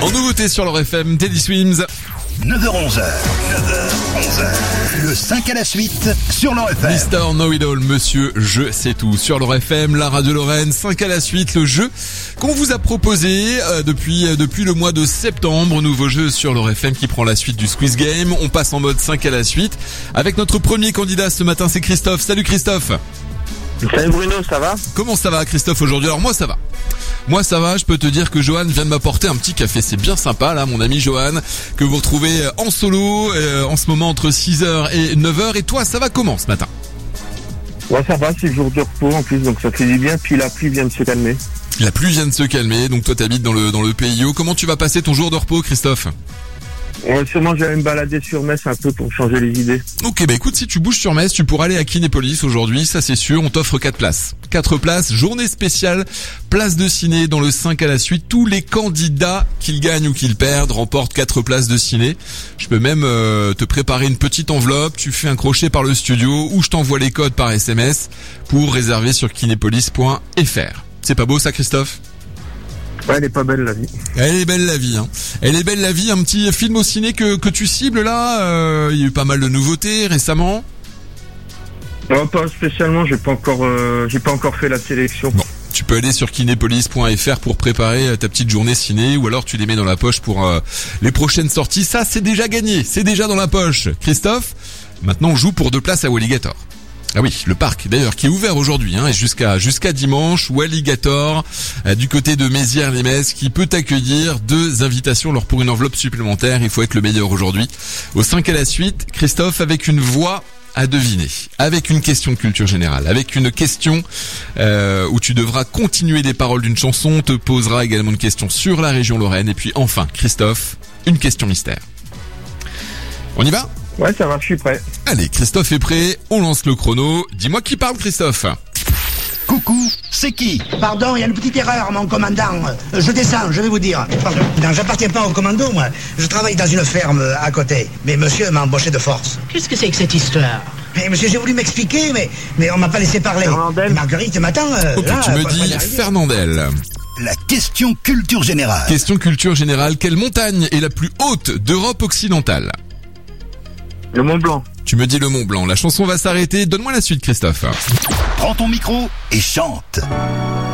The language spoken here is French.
En nouveauté sur leur FM, Teddy Swims. 9h-11h. 9h-11h. Le 5 à la suite sur leur FM. Mister Know It All, monsieur Je sais tout. Sur leur FM, la radio Lorraine, 5 à la suite, le jeu qu'on vous a proposé depuis le mois de septembre. Nouveau jeu sur leur FM qui prend la suite du Squeeze Game. On passe en mode 5 à la suite. Avec notre premier candidat ce matin, c'est Christophe. Salut Christophe. Salut Bruno, ça va? Comment ça va Christophe aujourd'hui? Alors moi ça va. Moi ça va, je peux te dire que Johan vient de m'apporter un petit café, c'est bien sympa là, mon ami Johan, que vous retrouvez en solo en ce moment entre 6h et 9h. Et toi, ça va comment ce matin? Ouais, ça va, c'est le jour de repos en plus, donc ça fait du bien, puis la pluie vient de se calmer. La pluie vient de se calmer, donc toi t'habites dans le PIO. Comment tu vas passer ton jour de repos Christophe? Sûrement j'allais me balader sur Metz un peu pour changer les idées. Ok, bah écoute, si tu bouges sur Metz, tu pourras aller à Kinépolis aujourd'hui, ça c'est sûr, on t'offre 4 places. 4 places, journée spéciale, place de ciné dans le 5 à la suite. Tous les candidats, qu'ils gagnent ou qu'ils perdent, remportent 4 places de ciné. Je peux même te préparer une petite enveloppe, tu fais un crochet par le studio ou je t'envoie les codes par SMS pour réserver sur kinépolis.fr. C'est pas beau ça Christophe? Ouais, elle est pas belle la vie. Elle est belle la vie, hein. Elle est belle la vie. Un petit film au ciné que tu cibles là. Il y a eu pas mal de nouveautés récemment. Non, pas spécialement. J'ai pas encore fait la sélection. Bon, tu peux aller sur kinépolis.fr pour préparer ta petite journée ciné, ou alors tu les mets dans la poche pour les prochaines sorties. Ça, c'est déjà gagné. C'est déjà dans la poche. Christophe, maintenant on joue pour 2 places à Walligator. Ah oui, le parc d'ailleurs qui est ouvert aujourd'hui et jusqu'à dimanche. Walligator du côté de Mézières-les-Metz qui peut accueillir 2 invitations. Alors pour une enveloppe supplémentaire, il faut être le meilleur aujourd'hui. Au 5 à la suite, Christophe avec une voix à deviner, avec une question de culture générale, avec une question où tu devras continuer des paroles d'une chanson. On te posera également une question sur la région Lorraine et puis enfin Christophe, une question mystère. On y va ? Ouais, ça va, je suis prêt. Allez, Christophe est prêt, on lance le chrono. Dis-moi qui parle, Christophe. Coucou, c'est qui? Pardon, il y a une petite erreur, mon commandant. Je descends, je vais vous dire. Pardon. Non, j'appartiens pas au commando, moi. Je travaille dans une ferme à côté. Mais monsieur m'a embauché de force. Qu'est-ce que c'est que cette histoire? Mais monsieur, j'ai voulu m'expliquer, mais on m'a pas laissé parler. Fernandel. Marguerite m'attend. Ok, tu me dis Fernandel. La question culture générale. Question culture générale. Quelle montagne est la plus haute d'Europe occidentale? Le Mont Blanc. Tu me dis le Mont Blanc. La chanson va s'arrêter. Donne-moi la suite, Christophe. Prends ton micro et chante.